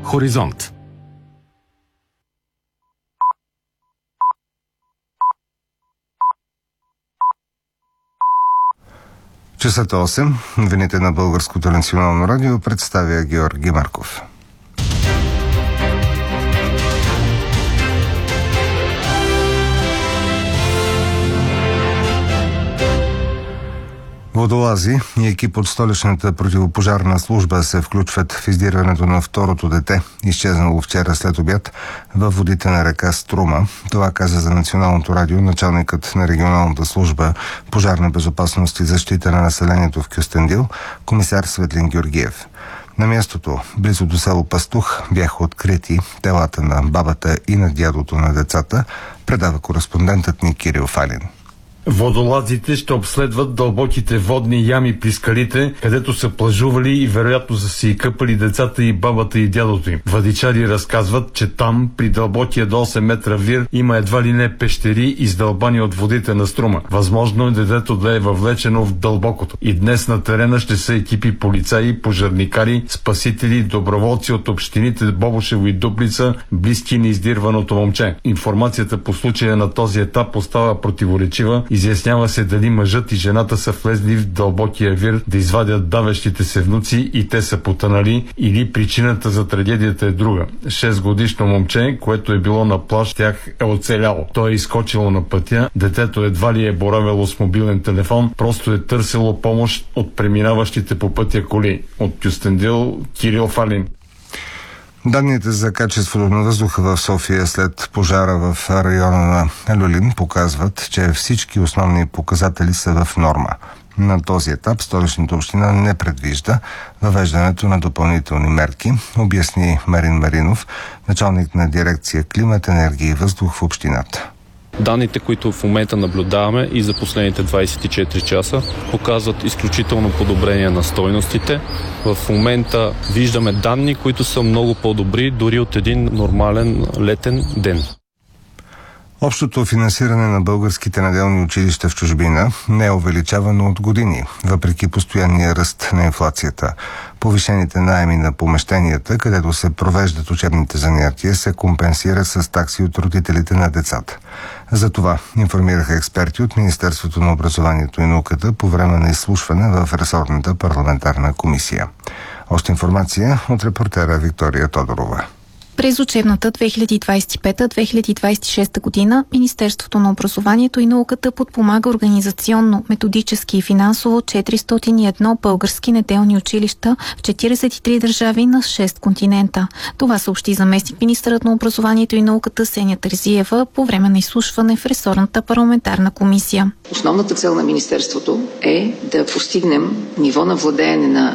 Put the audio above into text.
Хоризонт. Часът 8. Новините на Българското национално радио представя Георги Марков. Водолази и екип от столичната противопожарна служба се включват в издирването на второто дете, изчезнало вчера след обяд във водите на река Струма. Това каза за Националното радио началникът на регионалната служба пожарна безопасност и защита на населението в Кюстендил, комисар Светлин Георгиев. На мястото, близо до село Пастух, бяха открити телата на бабата и на дядото на децата, предава кореспондентът ни Кирил Фалин. Водолазите ще обследват дълбоките водни ями при скалите, където са плажували и вероятно са си къпали децата и бабата и дядото им. Владичари разказват, че там, при дълбокия до 8 метра вир, има едва ли не пещери, издълбани от водите на Струма. Възможно е детето да е въвлечено в дълбокото. И днес на терена ще са екипи полицаи, пожарникари, спасители, доброволци от общините Бобошево и Дупница, близки на издирваното момче. Информацията по случая на този етап остава противоречива. Изяснява се дали мъжът и жената са влезли в дълбокия вир да извадят давещите се внуци и те са потънали, или причината за трагедията е друга. 6-годишно момче, което е било на плаж, тях е оцеляло. То е изскочило на пътя, детето едва ли е боравело с мобилен телефон, просто е търсило помощ от преминаващите по пътя коли. От Кюстендил, Кирил Фалин. Данните за качеството на въздуха в София след пожара в района на Люлин показват, че всички основни показатели са в норма. На този етап столичната община не предвижда въвеждането на допълнителни мерки, обясни Марин Маринов, началник на дирекция Климат, енергия и въздух в общината. Данните, които в момента наблюдаваме и за последните 24 часа, показват изключително подобрение на стойностите. В момента виждаме данни, които са много по-добри дори от един нормален летен ден. Общото финансиране на българските неделни училища в чужбина не е увеличавано от години, въпреки постоянния ръст на инфлацията. Повишените наеми на помещенията, където се провеждат учебните занятия, се компенсират с такси от родителите на децата. За това информираха експерти от Министерството на образованието и науката по време на изслушване в ресорната парламентарна комисия. Още информация от репортера Виктория Тодорова. През учебната 2025-2026 година Министерството на образованието и науката подпомага организационно, методически и финансово 401 български неделни училища в 43 държави на 6 континента. Това съобщи заместник-министърът на образованието и науката Сеня Терзиева по време на изслушване в ресорната парламентарна комисия. Основната цел на Министерството е да постигнем ниво на владеене на